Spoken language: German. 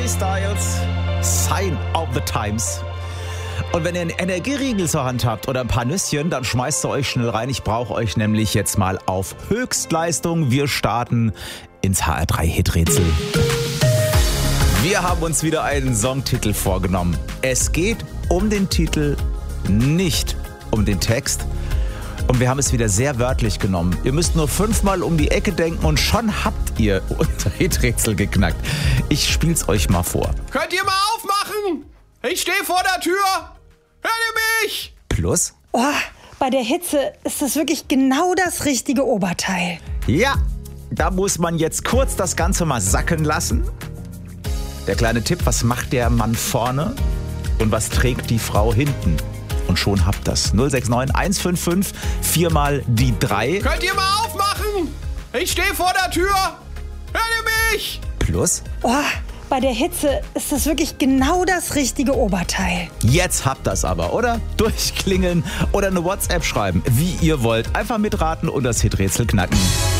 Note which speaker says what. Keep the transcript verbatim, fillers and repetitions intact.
Speaker 1: Harry Styles, Sign of the Times. Und wenn ihr einen Energieriegel zur Hand habt oder ein paar Nüsschen, dann schmeißt ihr euch schnell rein. Ich brauche euch nämlich jetzt mal auf Höchstleistung. Wir starten ins H R drei Hiträtsel. Wir haben uns wieder einen Songtitel vorgenommen. Es geht um den Titel, nicht um den Text. Und wir haben es wieder sehr wörtlich genommen. Ihr müsst nur fünfmal um die Ecke denken und schon habt ihr unser Hiträtsel geknackt. Ich spiel's euch mal vor.
Speaker 2: Könnt ihr mal aufmachen? Ich stehe vor der Tür. Hört ihr mich?
Speaker 1: Plus?
Speaker 3: Oh, bei der Hitze ist das wirklich genau das richtige Oberteil.
Speaker 1: Ja, da muss man jetzt kurz das Ganze mal sacken lassen. Der kleine Tipp, was macht der Mann vorne und was trägt die Frau hinten? Und schon habt das. null sechs neun eins fünf fünf, viermal die drei.
Speaker 2: Könnt ihr mal aufmachen? Ich stehe vor der Tür. Hört ihr mich?
Speaker 1: Plus?
Speaker 3: Oh, bei der Hitze ist das wirklich genau das richtige Oberteil.
Speaker 1: Jetzt habt das aber, oder? Durchklingeln oder eine WhatsApp schreiben, wie ihr wollt. Einfach mitraten und das Hiträtsel knacken.